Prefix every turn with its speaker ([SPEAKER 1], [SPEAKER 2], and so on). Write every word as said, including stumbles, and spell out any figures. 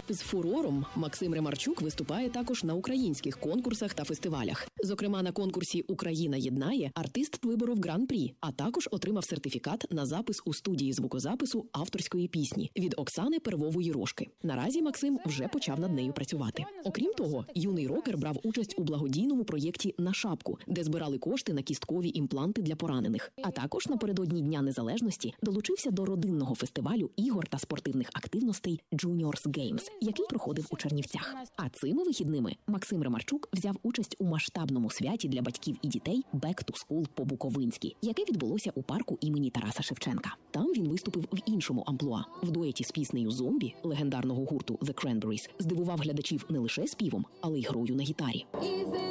[SPEAKER 1] З фурором Максим Ремарчук виступає також на українських конкурсах та фестивалях. Зокрема, на конкурсі «Україна єднає» артист виборов гран-прі, а також отримав сертифікат на запис у студії звукозапису авторської пісні від Оксани Первової-Рожки. Наразі Максим вже почав над нею працювати. Окрім того, юний рокер брав участь у благодійному проєкті «На шапку», де збирали кошти на кісткові імпланти для поранених. А також напередодні Дня Незалежності долучився до родинного фестивалю ігор та спортивних активностей Juniors Games, який проходив у Чернівцях. А цими вихідними Максим Ремарчук взяв участь у масштабному святі для батьків і дітей «Back to School» по-буковинськи, яке відбулося у парку імені Тараса Шевченка. Там він виступив в іншому амплуа. В дуеті з піснею «Зомбі» легендарного гурту The Cranberries здивував глядачів не лише співом, але й грою на гітарі.